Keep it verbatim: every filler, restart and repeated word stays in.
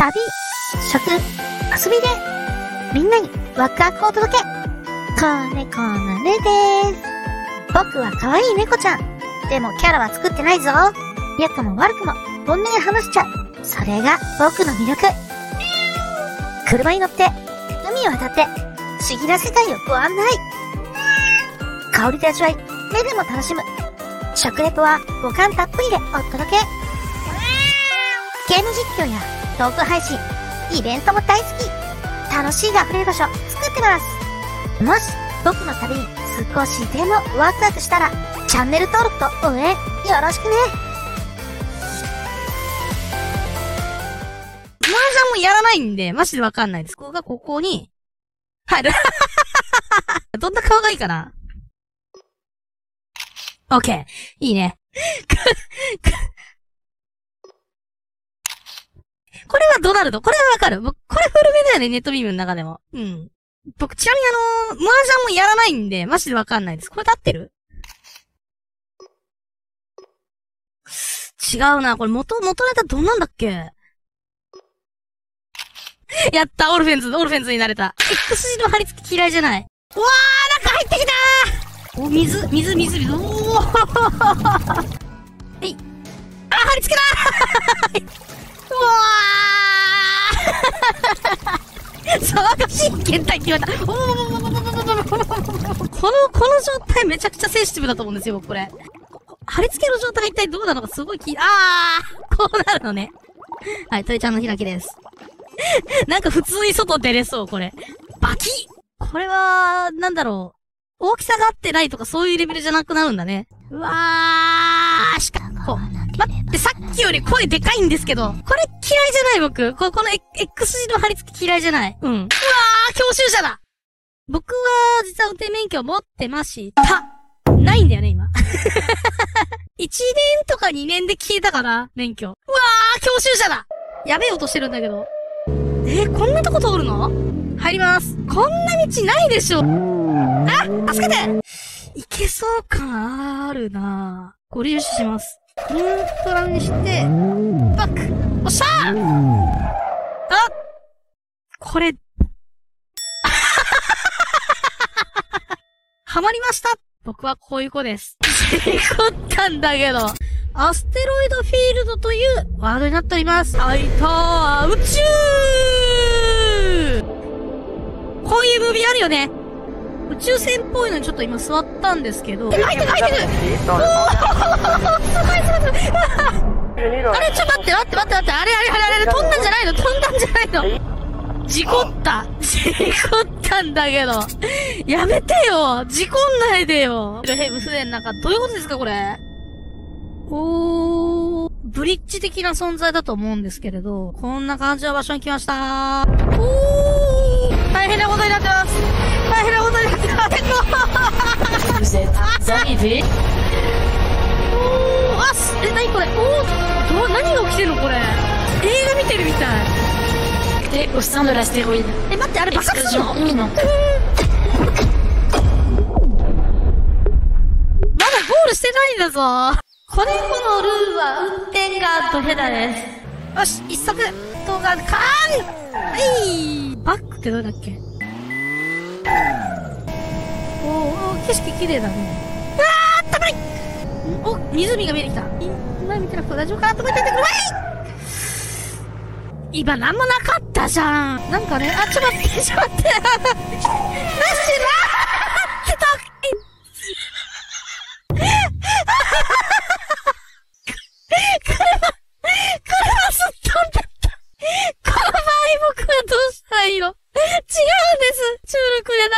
旅、食、遊びで、みんなにワクワクを届け。子猫のねです。僕は可愛い猫ちゃん。でもキャラは作ってないぞ。良くも悪くも本音で話しちゃう。それが僕の魅力。車に乗って、海を渡って、不思議な世界をご案内。香りで味わい、目でも楽しむ。食レポは五感たっぷりでお届け。ゲーム実況やトーク配信、イベントも大好き。楽しいが溢れる場所作ってます。もし僕の旅に少しでもワクワクしたら、チャンネル登録と応援よろしくね。 麻雀もやらないんで、マジでわかんないです。ここがここに入る。どんな顔がいいかな。オッケー。いいね。これはドナルド。これはわかる。僕、これ古めだよね、ネットビームの中でも。うん。僕、ちなみにあのー、麻雀もやらないんで、マジでわかんないです。これで合ってる？違うな。これ元、元ネタどんなんだっけ？やった、オルフェンズ、オルフェンズになれた。X 字の貼り付き嫌いじゃない。うわー、中入ってきたー！お、水、水、水、水、おーはい。あ、貼り付けたーうわー騒がしい検体って言われた。おーこの、この状態めちゃくちゃセンシティブだと思うんですよ、僕これ。貼り付けの状態が一体どうなのかすごい気、あーこうなるのね。はい、トイちゃんの開きです。なんか普通に外出れそう、これ。バキッこれは、なんだろう。大きさが合ってないとかそういうレベルじゃなくなるんだね。うわーしかこう。待って、さっきより声でかいんですけど。これ嫌いじゃない僕。こ、この X 字の貼り付き嫌いじゃない。うん。うわー教習車だ僕は、実は運転免許持ってました。ないんだよね、今。いちねんとかにねんで消えたかな免許。うわー教習車だやべえ音してるんだけど。えー、こんなとこ通るの？入ります。こんな道ないでしょ。あ、助けていけそう感あるなぁ。ご利用します。コントラにして、バックおっしゃーあこれ、はまりました僕はこういう子です。事故ったんだけど。アステロイドフィールドというワードになっております。あいたー宇宙こういうムービーあるよね。宇宙船っぽいのにちょっと今座ったんですけど。入ってる入ってるおーすごいすごいすごいあれちょっと待って待って待って待って。あれあれあれあれ飛んだんじゃないの飛んだんじゃないの事故った事故ったんだけど。やめてよ事故んないでよヘブ船の中どういうことですかこれおー、ブリッジ的な存在だと思うんですけれど、こんな感じの場所に来ましたー。おー、大変なことになってます。大変なことになってます。おー、あ、え、なにこれおー、ど、何が起きてるのこれ。映画見てるみたい。 え、au sein de l'astéroïde。 え、待って、あれ爆発するの？まだゴールしてないんだぞ。子猫のルーは運転がドヘダです。よし、一足動画、カーンはい、バックってどうだっけおー、景色綺麗だね。あー、高いお、湖が見えてきた。今見てなくて大丈夫かなと思ってんだけど、はい今なんもなかったじゃん。なんかね、あ、ちょっと待って、ちょっと待って。ナイス